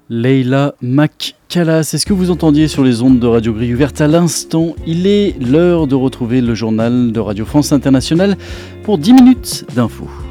Leila Makala, c'est ce que vous entendiez sur les ondes de Radio Grille Ouverte à l'instant. Il est l'heure de retrouver le journal de Radio France Internationale pour 10 minutes d'infos.